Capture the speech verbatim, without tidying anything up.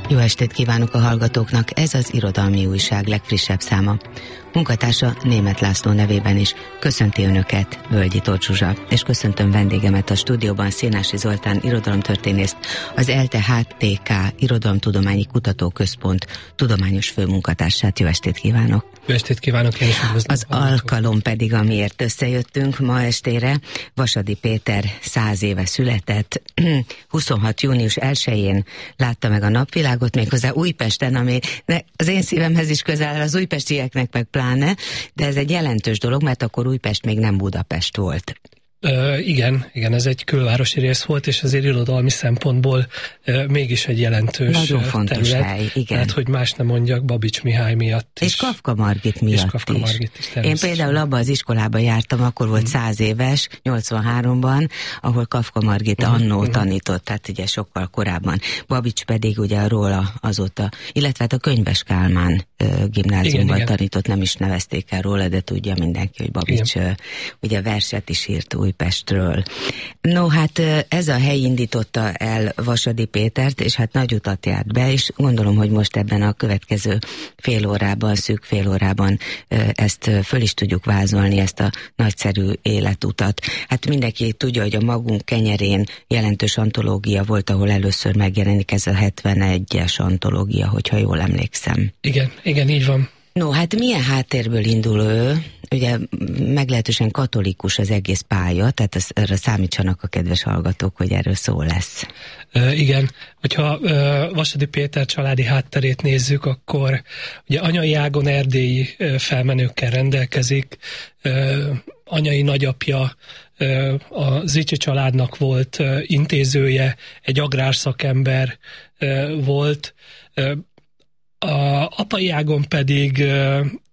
Jó estét kívánok a hallgatóknak, ez az Irodalmi Újság legfrissebb száma. Munkatársa Németh László nevében is köszönti Önöket, Völgyi Tóth Zsuzsa, és köszöntöm vendégemet a stúdióban, Szénási Zoltán irodalomtörténészt, az ELTE há té ká Irodalomtudományi Kutatóközpont tudományos főmunkatársát. Jó estét kívánok! Jó estét kívánok, én is üdvözlöm. Az alkalom pedig, amiért összejöttünk ma estére, Vasadi Péter száz éve született, huszonhat június elsején látta meg a napvilágot, méghozzá Újpesten, ami az én szívemhez is közel áll, az újpestieknek meg pláne, de ez egy jelentős dolog, mert akkor Újpest még nem Budapest volt. Uh, igen, igen, ez egy külvárosi rész volt, és azért irodalmi szempontból uh, mégis egy jelentős Nagyon fontos terület, hely, igen. Tehát, hogy más nem mondjak, Babics Mihály miatt és is. Kafka Margit miatt és Kafka is. Margit is. Én például abba az iskolába jártam, akkor volt száz éves, nyolcvanháromban, ahol Kafka Margit uh-huh. annó uh-huh. tanított, tehát ugye sokkal korábban. Babics pedig ugye róla azóta, illetve hát a Könyves Kálmán uh, gimnáziumban igen, tanított, igen. Nem is nevezték el róla, de tudja mindenki, hogy Babics uh, ugye verset is írt Újpestről. No, hát ez a hely indította el Vasadi Pétert, és hát nagy utat járt be, és gondolom, hogy most ebben a következő fél órában, szűk fél órában ezt föl is tudjuk vázolni, ezt a nagyszerű életutat. Hát mindenki tudja, hogy a Magunk kenyerén jelentős antológia volt, ahol először megjelenik ez a hetvenegyes antológia, hogyha jól emlékszem. Igen, igen, így van. No, hát milyen háttérből indul ő? Ugye meglehetősen katolikus az egész pálya, tehát az, arra számítsanak a kedves hallgatók, hogy erről szó lesz. E, igen, hogyha e, Vasadi Péter családi hátterét nézzük, akkor ugye anyai ágon erdélyi e, felmenőkkel rendelkezik, e, anyai nagyapja e, a Zichy családnak volt e, intézője, egy agrárszakember e, volt, e, a apai ágon pedig